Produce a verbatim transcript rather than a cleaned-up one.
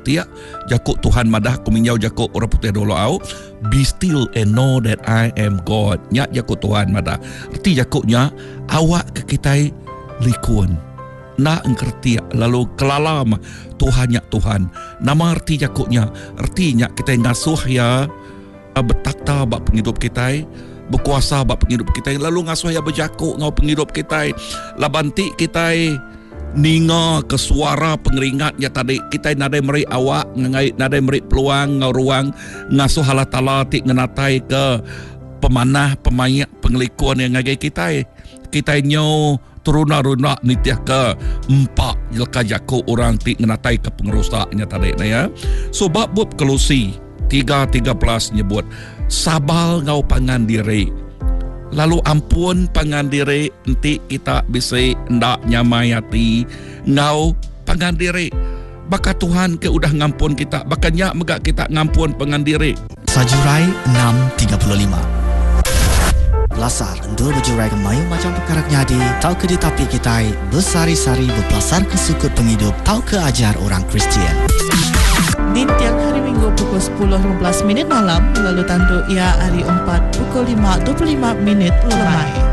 putih jakuk Tuhan madah kuminyau jakuk orang putih dolo au. Be still and know that I am God. Nya jakuk Tuhan madah. Erti jakuknya awak ke kita likun. Nak engkerti lalu kelalam Tuhan nya Tuhan. Nama erti jakuknya. Ertinya kita ngasuh ya bertakta bak penghidup kita. Berkuasa bak penghidup kita. Lalu ngasuh ya berjakuk ngau penghidup kita. Labanti kita ninga ke suara pengeringat ya tadi kita nadai meri awak ngai nadai meri peluang ngau ruang ngasuh Allah Taala ti ngenatai ke pemanah pemayak pengelikuan yang ngagai kita kita nyo turuna-runa nitiah ke empat jelka jaku orang ti ngenatai ke pengerusaknya tadi na ya. So bab bab Kolose tiga tiga belas nyebut sabal ngau pangan diri. Lalu ampun pangan diri nanti kita bisa ndak nyamayati ngau pangan diri. Baka Tuhan ke udah ngampun kita, bakanya megak kita ngampun pangan diri. Sajurai enam tiga puluh lima. Lasar endur berjurai kemayu macam perkara nyadi. Tau ke ditapi kita bersari-sari berpelasar ke sukut penghidup. Tau ke ajar orang Kristian. Di tiang hari Minggu pukul sepuluh lima belas minit malam, lalu tandu ia hari empat pukul lima dua puluh lima minit lemai.